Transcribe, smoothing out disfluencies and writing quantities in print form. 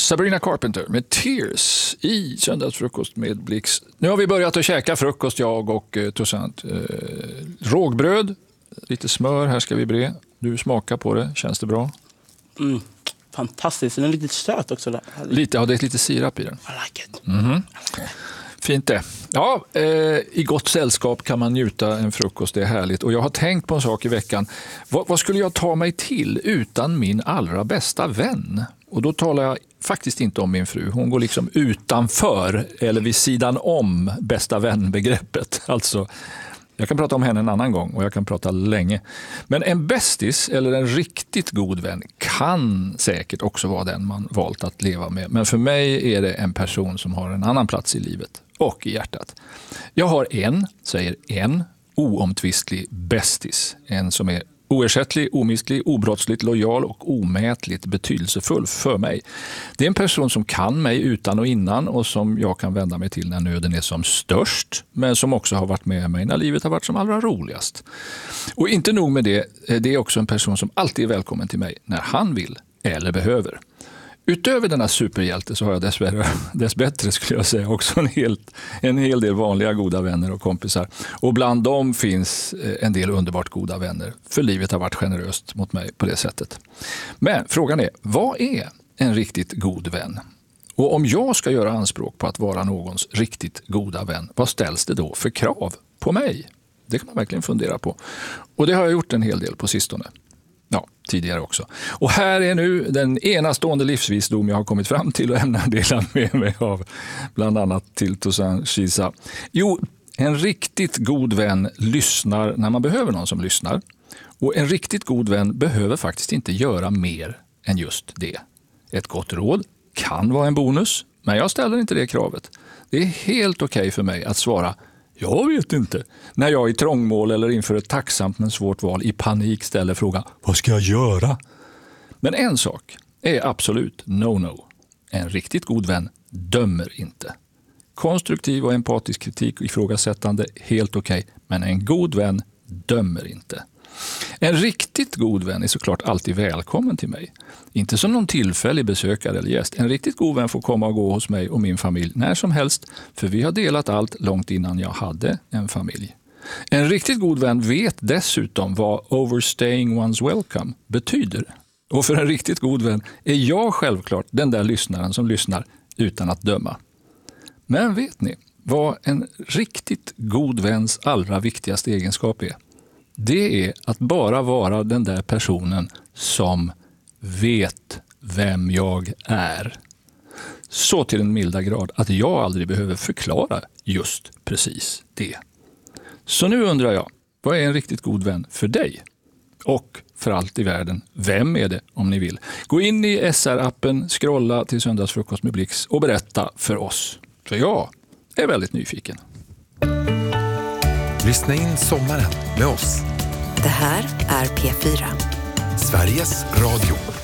Sabrina Carpenter med Tears i söndagsfrukost med Blix. Nu har vi börjat att käka frukost, jag och Toussaint. Rågbröd, lite smör, här ska vi bre. Du smakar på det, känns det bra? Fantastiskt, den är lite söt också där. Lite, ja, det är lite sirap i den. I like it. Fint det. Ja, i gott sällskap kan man njuta en frukost, det är härligt. Och jag har tänkt på en sak i veckan. Vad skulle jag ta mig till utan min allra bästa vän? Och då talar jag faktiskt inte om min fru. Hon går liksom utanför eller vid sidan om bästa vän-begreppet. Alltså, jag kan prata om henne en annan gång och jag kan prata länge. Men en bästis eller en riktigt god vän kan säkert också vara den man valt att leva med. Men för mig är det en person som har en annan plats i livet och i hjärtat. Jag har en oomtvistlig bästis. En som är oersättlig, omistlig, obrottsligt, lojal och omätligt betydelsefull för mig. Det är en person som kan mig utan och innan och som jag kan vända mig till när nöden är som störst, men som också har varit med mig när livet har varit som allra roligast. Och inte nog med det, det är också en person som alltid är välkommen till mig när han vill eller behöver. Utöver denna superhjälte så har jag dessbättre skulle jag säga också en hel del vanliga goda vänner och kompisar. Och bland dem finns en del underbart goda vänner. För livet har varit generöst mot mig på det sättet. Men frågan är, vad är en riktigt god vän? Och om jag ska göra anspråk på att vara någons riktigt goda vän, vad ställs det då för krav på mig? Det kan man verkligen fundera på. Och det har jag gjort en hel del på sistone. Ja, tidigare också. Och här är nu den enastående livsvisdom jag har kommit fram till och ämnar dela med mig av bland annat till Toussaint Chisa. Jo, en riktigt god vän lyssnar när man behöver någon som lyssnar. Och en riktigt god vän behöver faktiskt inte göra mer än just det. Ett gott råd kan vara en bonus, men jag ställer inte det kravet. Det är helt okej för mig att svara jag vet inte. När jag i trångmål eller inför ett tacksamt men svårt val i panik ställer frågan, vad ska jag göra? Men en sak är absolut no. En riktigt god vän dömer inte. Konstruktiv och empatisk kritik och ifrågasättande, helt okej. Men en god vän dömer inte. En riktigt god vän är såklart alltid välkommen till mig. Inte som någon tillfällig besökare eller gäst. En riktigt god vän får komma och gå hos mig och min familj när som helst. För vi har delat allt långt innan jag hade en familj. En riktigt god vän vet dessutom vad overstaying one's welcome betyder. Och för en riktigt god vän är jag självklart den där lyssnaren som lyssnar utan att döma. Men vet ni vad en riktigt god väns allra viktigaste egenskap är? Det är att bara vara den där personen som vet vem jag är. Så till en milda grad att jag aldrig behöver förklara just precis det. Så nu undrar jag, vad är en riktigt god vän för dig? Och för allt i världen, vem är det om ni vill? Gå in i SR-appen, scrolla till söndagsfrukost med Blix och berätta för oss. För jag är väldigt nyfiken. Lyssna in sommaren med oss. Det här är P4. Sveriges Radio.